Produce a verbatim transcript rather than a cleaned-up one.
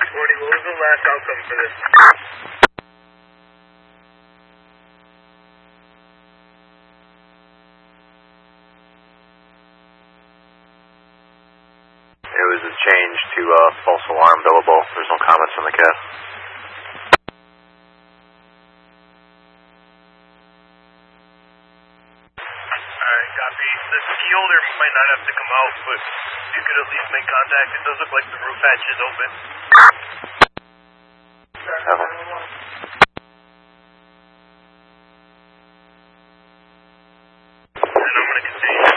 forty, what was the last outcome for this? It was a change to uh, false alarm billable. There's no comments from the C A S. Alright, copy. The key holder might not have to come out, but you could at least make contact. It does look like the roof hatch is open. Seven.